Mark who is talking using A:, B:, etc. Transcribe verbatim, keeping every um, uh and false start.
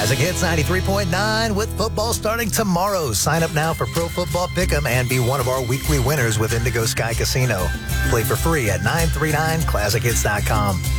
A: Classic Hits ninety-three point nine with football starting tomorrow. Sign up now for Pro Football Pick'em and be one of our weekly winners with Indigo Sky Casino. Play for free at nine three nine classic hits dot com.